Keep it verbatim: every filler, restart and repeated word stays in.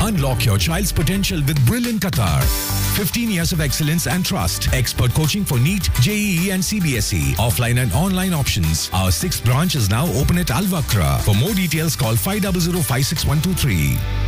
Unlock your child's potential with Brilliant Qatar. fifteen years of excellence and trust. Expert coaching for NEET, J E E and C B S E. Offline and online options. Our sixth branch is now open at Al Wakra. For more details, call five zero zero five six one two three.